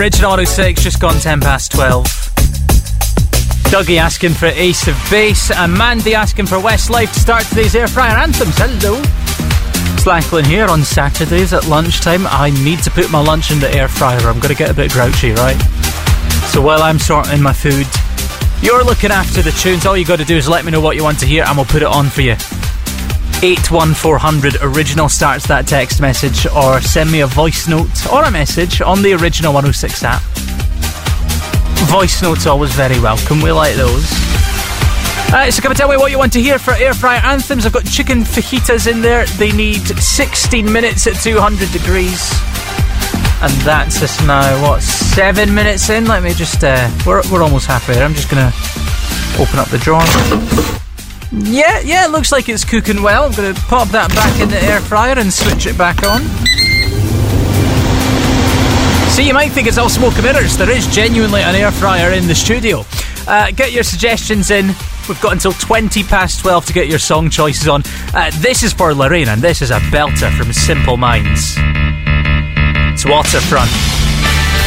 Original 106, just gone 10 past 12. Dougie asking for Ace of Base, and Mandy asking for Westlife to start today's Air Fryer Anthems. Hello. Slackling here on Saturdays at lunchtime. I need to put my lunch in the air fryer. I'm going to get a bit grouchy, right? So while I'm sorting my food, you're looking after the tunes. All you got to do is let me know what you want to hear and we'll put it on for you. 81400 original starts that text message, or send me a voice note or a message on the Original 106 app. Voice notes always very welcome, we like those. So come and tell me what you want to hear for Air Fryer Anthems. I've got chicken fajitas in there. They need 16 minutes at 200 degrees. And that's us now, 7 minutes in? Let me just, we're almost halfway there. I'm just going to open up the drawer. Yeah, it looks like it's cooking well. I'm going to pop that back in the air fryer and switch it back on. See, you might think it's all smoke and mirrors. There is genuinely an air fryer in the studio. Get your suggestions in. We've got until 20 past 12 to get your song choices on. This is for Lorraine, and this is a belter from Simple Minds. It's Waterfront.